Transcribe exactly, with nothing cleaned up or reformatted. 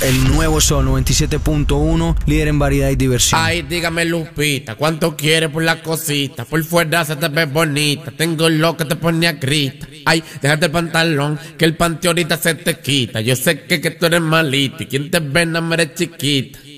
el nuevo Sol noventa y siete punto uno, líder en variedad y diversión. Ay, dígame Lupita, ¿cuánto quieres por la cosita? Por fuera se te ve bonita, tengo lo que te pone a grita. Ay, déjate el pantalón, que el panty ahorita se te quita. Yo sé que, que tú eres malita y quien te ve no me eres chiquita.